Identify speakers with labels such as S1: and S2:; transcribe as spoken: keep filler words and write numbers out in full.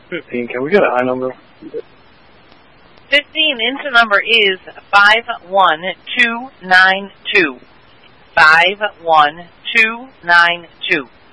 S1: Fifteen. Can we get a high number?
S2: Fifteen. Instant number is five one two nine two. Five one two nine two.